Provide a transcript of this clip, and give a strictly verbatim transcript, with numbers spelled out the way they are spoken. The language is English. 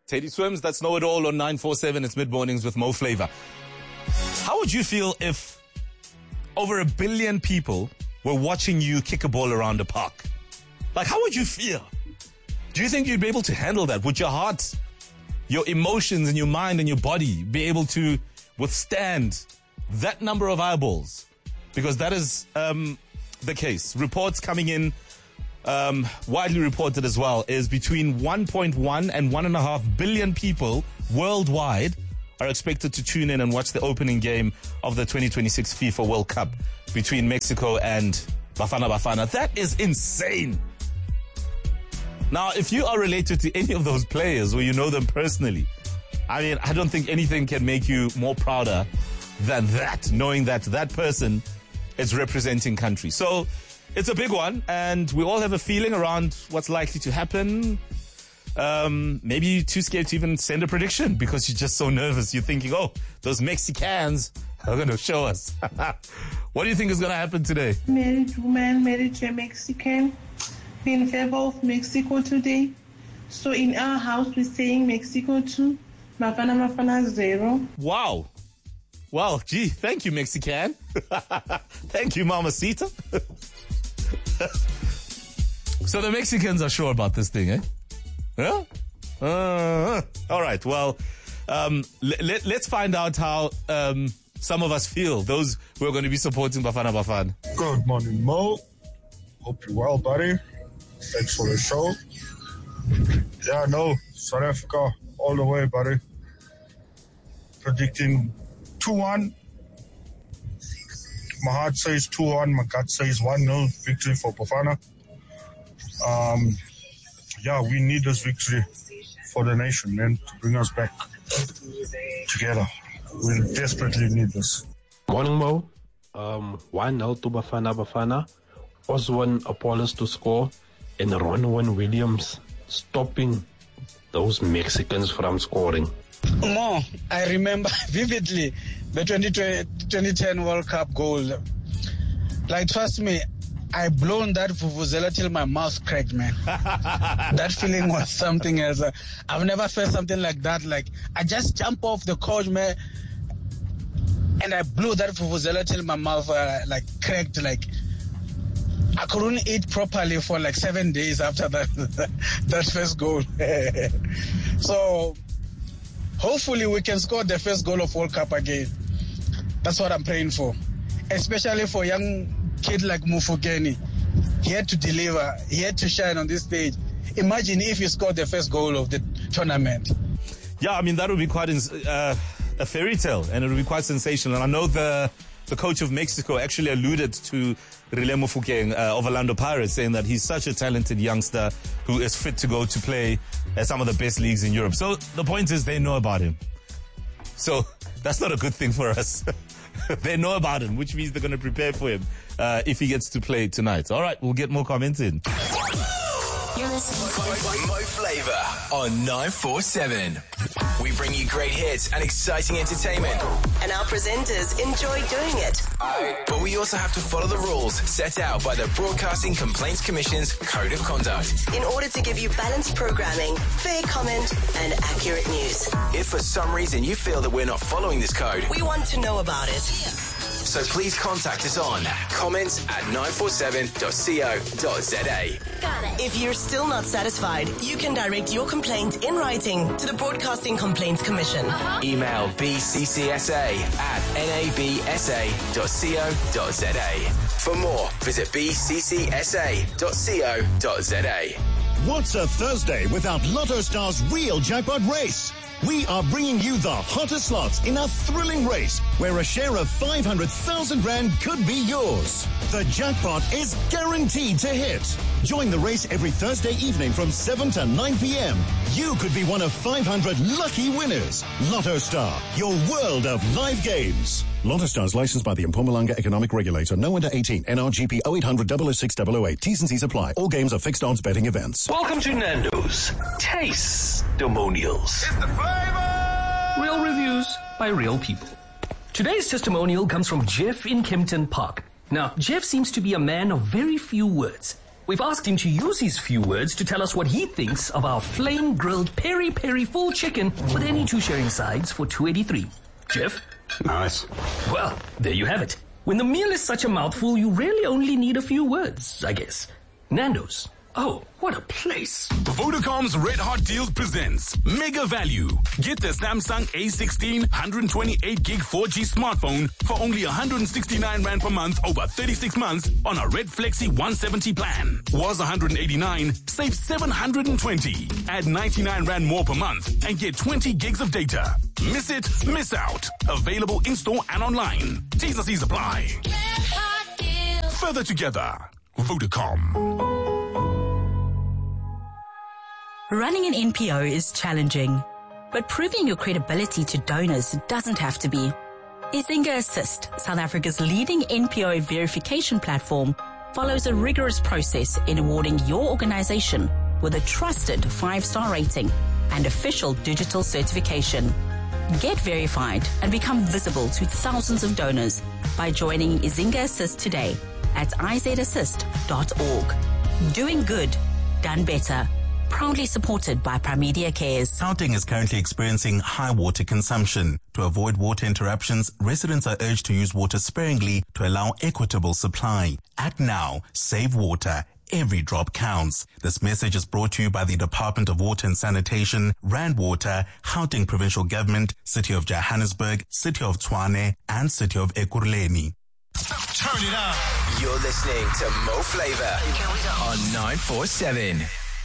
Teddy Swims, that's Know It All on nine forty-seven. It's Mid-Mornings with Mo Flava. How would you feel if over a billion people were watching you kick a ball around a park? Like, how would you feel? Do you think you'd be able to handle that? Would your heart, your emotions and your mind and your body be able to withstand that number of eyeballs? Because that is um, the case. Reports coming in, um, widely reported as well, is between one point one and one point five billion people worldwide are expected to tune in and watch the opening game of the twenty twenty-six FIFA World Cup between Mexico and Bafana Bafana. That is insane. Now, if you are related to any of those players or you know them personally, I mean, I don't think anything can make you more prouder than that, knowing that that person is representing country. So it's a big one, and we all have a feeling around what's likely to happen. Um, maybe you're too scared to even send a prediction because you're just so nervous. You're thinking, oh, those Mexicans are going to show us. What do you think is going to happen today? Married woman, married to a Mexican, in favor of Mexico today. So in our house, we're saying Mexico two, Bafana Bafana zero. Wow. Wow, gee, thank you, Mexican. Thank you, Mamacita. So the Mexicans are sure about this thing, eh? Yeah? Uh, all right, well, um, let, let, let's find out how um, some of us feel, those who are going to be supporting Bafana Bafana. Good morning, Mo. Hope you're well, buddy. Thanks for the show. Yeah, no, South Africa all the way, buddy. Predicting two one. My heart says two one. My gut says one nil victory for Bafana. Um, yeah, we need this victory for the nation, man, to bring us back together. We desperately need this. Morning, Mo. Um, one nil to Bafana Bafana. Oswin Apollos to score. And Ronwen Williams stopping those Mexicans from scoring. Mo, I remember vividly the twenty ten World Cup goal. Like, trust me, I blown that vuvuzela till my mouth cracked, man. That feeling was something else. I've never felt something like that. Like, I just jump off the couch, man, and I blew that vuvuzela till my mouth uh, like cracked. Like, I couldn't eat properly for like seven days after that that first goal. So hopefully we can score the first goal of World Cup again. That's what I'm praying for, especially for young kid like Mufugeni. He had to deliver. He had to shine on this stage. Imagine if he scored the first goal of the tournament. Yeah, I mean, that would be quite uh, a fairy tale, and it would be quite sensational. And I know the the coach of Mexico actually alluded to Rile Mofokeng uh, of Orlando Pirates, saying that he's such a talented youngster who is fit to go to play at some of the best leagues in Europe. So the point is they know about him. So that's not a good thing for us. They know about him, which means they're going to prepare for him uh, if he gets to play tonight. All right, we'll get more comments in. You're listening to Mo Flava on nine forty-seven. We bring you great hits and exciting entertainment. And our presenters enjoy doing it. But we also have to follow the rules set out by the Broadcasting Complaints Commission's Code of Conduct. In order to give you balanced programming, fair comment, and accurate news. If for some reason you feel that we're not following this code, we want to know about it. So please contact us on comments at nine forty-seven dot co dot za. Got it. If you're still not satisfied, you can direct your complaint in writing to the Broadcasting Complaints Commission. Uh-huh. Email b c c s a at n a b s a dot co dot za. For more, visit b c c s a dot co dot za. What's a Thursday without Lotto Star's real jackpot race? We are bringing you the hottest slots in a thrilling race where a share of five hundred thousand rand could be yours. The jackpot is guaranteed to hit. Join the race every Thursday evening from seven to nine p.m. You could be one of five hundred lucky winners. Lotto Star, your world of live games. Lotto Star is licensed by the Mpumalanga Economic Regulator. No under eighteen. N R G P oh eight hundred, double oh six, double oh eight. T's and C's apply. All games are fixed odds betting events. Welcome to Nando's Taste-Demonials. It's the flavor! Real reviews by real people. Today's testimonial comes from Jeff in Kempton Park. Now, Jeff seems to be a man of very few words. We've asked him to use his few words to tell us what he thinks of our flame-grilled peri-peri full chicken with any two sharing sides for two eighty-three. Jeff? Nice. Well, there you have it. When the meal is such a mouthful, you really only need a few words, I guess. Nando's. Oh, what a place. Vodacom's Red Hot Deals presents Mega Value. Get the Samsung A sixteen one twenty-eight gig four G smartphone for only one hundred sixty-nine rand per month over thirty-six months on a Red Flexi one seventy plan. Was one hundred eighty-nine, save seven hundred twenty. Add ninety-nine rand more per month and get twenty gigs of data. Miss it, miss out. Available in-store and online. T's and C's apply. Red Hot Deals. Further together. Vodacom. Running an N P O is challenging, but proving your credibility to donors doesn't have to be. Izinga Assist, South Africa's leading N P O verification platform, follows a rigorous process in awarding your organization with a trusted five-star rating and official digital certification. Get verified and become visible to thousands of donors by joining Izinga Assist today at i z assist dot org. Doing good, done better. Proudly supported by Primedia Cares. Gauteng is currently experiencing high water consumption. To avoid water interruptions, residents are urged to use water sparingly to allow equitable supply. Act now. Save water. Every drop counts. This message is brought to you by the Department of Water and Sanitation, Rand Water, Gauteng Provincial Government, City of Johannesburg, City of Tshwane, and City of Ekurhuleni. Turn it up. You're listening to Mo Flava on nine four seven.